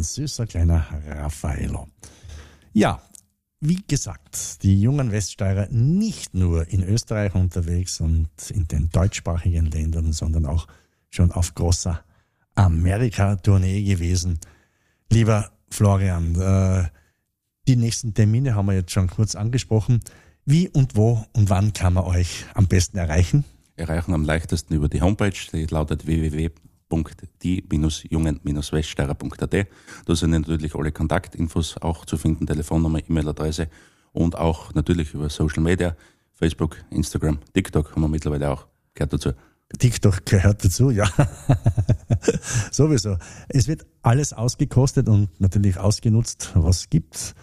ein süßer kleiner Raffaello. Ja, wie gesagt, die jungen Weststeirer nicht nur in Österreich unterwegs und in den deutschsprachigen Ländern, sondern auch schon auf großer Amerika-Tournee gewesen. Lieber Florian, die nächsten Termine haben wir jetzt schon kurz angesprochen. Wie und wo und wann kann man euch am besten erreichen? Erreichen am leichtesten über die Homepage, die lautet www.die-jungen-weststeirer.at. Da sind natürlich alle Kontaktinfos auch zu finden, Telefonnummer, E-Mail-Adresse und auch natürlich über Social Media, Facebook, Instagram, TikTok haben wir mittlerweile auch, gehört dazu. TikTok gehört dazu, ja. Sowieso. Es wird alles ausgekostet und natürlich ausgenutzt, was gibt's.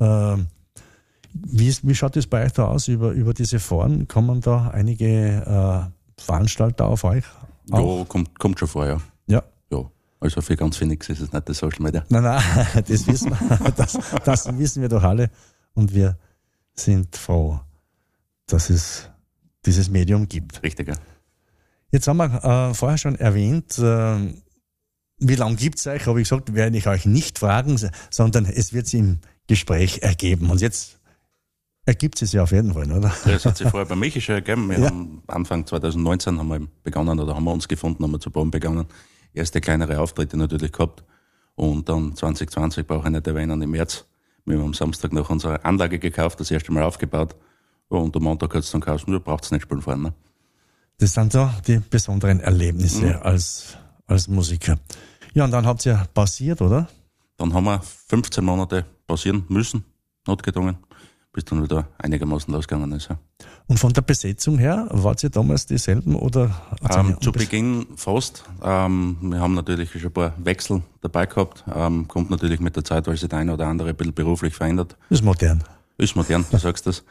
Wie schaut es bei euch da aus über diese Foren? Kommen da einige Veranstalter auf euch? Auch? Ja, kommt schon vor, ja. Ja. Ja. Also für ganz viel nichts ist es nicht das Social Media. Nein, das wissen wir. Das wissen wir doch alle. Und wir sind froh, dass es dieses Medium gibt. Richtig, ja. Jetzt haben wir vorher schon erwähnt, wie lange gibt es euch? Habe ich gesagt, werde ich euch nicht fragen, sondern es wird sich im Gespräch ergeben. Und jetzt ergibt es ja auf jeden Fall, oder? Ja, es hat sich vorher bei Michi schon ergeben. Wir haben Anfang 2019 haben wir begonnen, oder haben wir uns gefunden, haben wir zu bauen begonnen. Erste kleinere Auftritte natürlich gehabt. Und dann 2020, brauche ich nicht erwähnen, im März. Wir haben am Samstag noch unsere Anlage gekauft, das erste Mal aufgebaut. Und am Montag hat es dann geheißen, du brauchst nicht spielen fahren. Ne? Das sind so die besonderen Erlebnisse als Musiker. Ja, und dann habt ihr pausiert, oder? Dann haben wir 15 Monate pausieren müssen, notgedrungen, bis dann wieder einigermaßen losgegangen ist. Ja. Und von der Besetzung her, wart ihr damals dieselben oder? Zu Beginn fast. Wir haben natürlich schon ein paar Wechsel dabei gehabt. Kommt natürlich mit der Zeit, weil sich der eine oder andere ein bisschen beruflich verändert. Ist modern. Ist modern, du sagst das.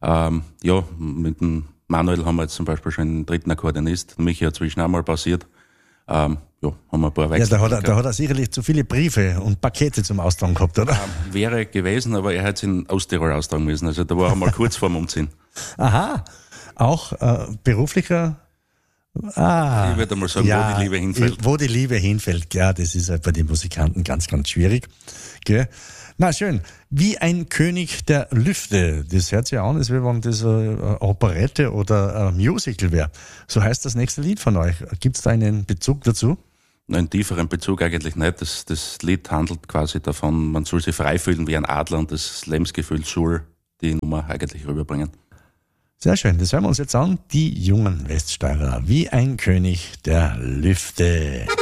Ja, mit dem Manuel haben wir jetzt zum Beispiel schon einen dritten Akkordeonist. Michi hat zwischen einmal pausiert. Ja, haben wir ein paar Wechsel. Ja, da hat er sicherlich zu viele Briefe und Pakete zum Austragen gehabt, oder? Wäre gewesen, aber er hat es in Osttirol austragen müssen. Also da war er mal kurz vorm Umziehen. Aha, auch beruflicher. Ich würde mal sagen, ja, wo die Liebe hinfällt. Wo die Liebe hinfällt, ja, das ist halt bei den Musikanten ganz, ganz schwierig. Gell? Na schön, wie ein König der Lüfte. Das hört sich an, als wenn das eine Operette oder ein Musical wäre. So heißt das nächste Lied von euch. Gibt es da einen Bezug dazu? Einen tieferen Bezug eigentlich nicht. Das Lied handelt quasi davon, man soll sich frei fühlen wie ein Adler und das Lebensgefühl soll die Nummer eigentlich rüberbringen. Sehr schön, das hören wir uns jetzt an. Die jungen Weststeirer, wie ein König der Lüfte.